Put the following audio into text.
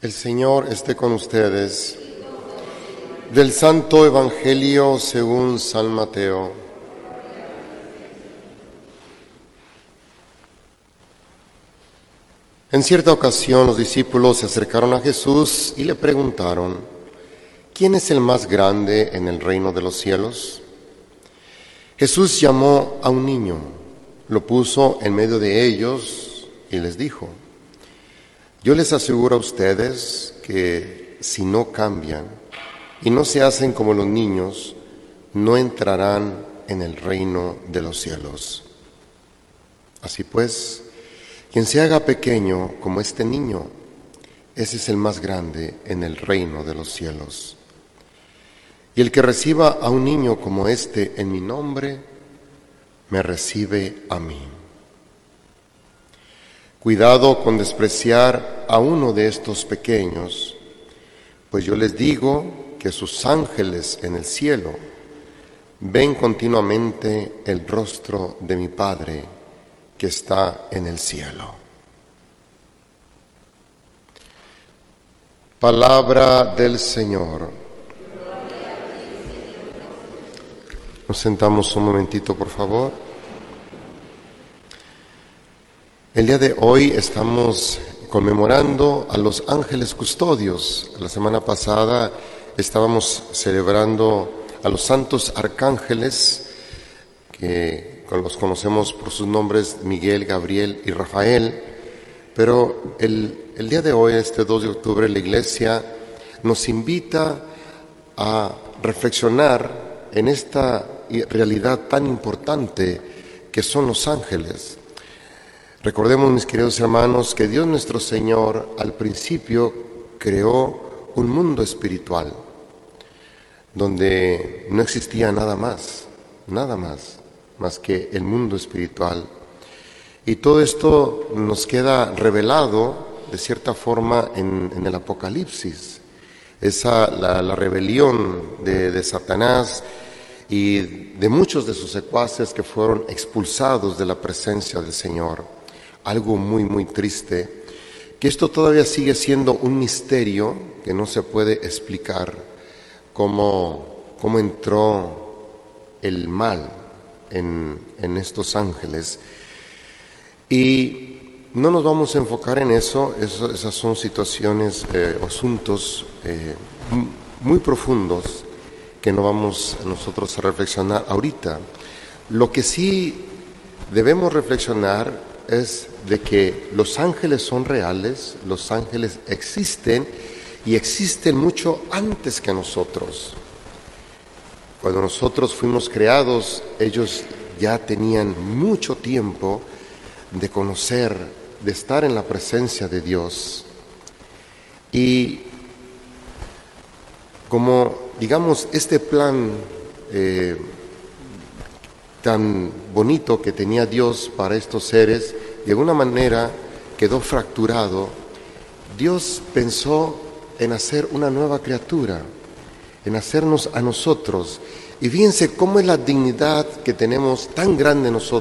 El Señor esté con ustedes. Del Santo Evangelio según San Mateo. En cierta ocasión los discípulos se acercaron a Jesús y le preguntaron: ¿quién es el más grande en el reino de los cielos? Jesús llamó a un niño, lo puso en medio de ellos y les dijo: yo les aseguro a ustedes que si no cambian y no se hacen como los niños, no entrarán en el reino de los cielos. Así pues, quien se haga pequeño como este niño, ese es el más grande en el reino de los cielos. Y el que reciba a un niño como este en mi nombre, me recibe a mí. Cuidado con despreciar a uno de estos pequeños, pues yo les digo que sus ángeles en el cielo ven continuamente el rostro de mi Padre que está en el cielo. Palabra del Señor. Nos sentamos un momentito, por favor. El día de hoy estamos conmemorando a los ángeles custodios. La semana pasada estábamos celebrando a los santos arcángeles, que los conocemos por sus nombres Miguel, Gabriel y Rafael, pero el día de hoy, este 2 de octubre, la Iglesia nos invita a reflexionar en esta realidad tan importante que son los ángeles. Recordemos, mis queridos hermanos, que Dios nuestro Señor al principio creó un mundo espiritual, donde no existía nada más que el mundo espiritual. Y todo esto nos queda revelado, de cierta forma, en el Apocalipsis. La rebelión de Satanás y de muchos de sus secuaces que fueron expulsados de la presencia del Señor. Algo muy, muy triste, que esto todavía sigue siendo un misterio que no se puede explicar, cómo entró el mal en estos ángeles. Y no nos vamos a enfocar en eso, esas son situaciones, asuntos muy profundos que no vamos nosotros a reflexionar ahorita. Lo que sí debemos reflexionar es de que los ángeles son reales, los ángeles existen y existen mucho antes que nosotros. Cuando nosotros fuimos creados, ellos ya tenían mucho tiempo de conocer, de estar en la presencia de Dios. Y como, digamos, este plan tan bonito que tenía Dios para estos seres, de alguna manera quedó fracturado. Dios pensó en hacer una nueva criatura, en hacernos a nosotros. Y fíjense cómo es la dignidad que tenemos tan grande nosotros.